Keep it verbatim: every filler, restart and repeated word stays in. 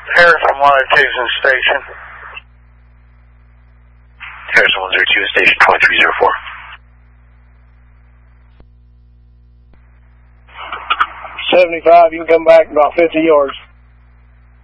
Harrison one oh two's in station. Harrison one oh two in station, twenty-three oh four. seventy-five, you can come back about fifty yards.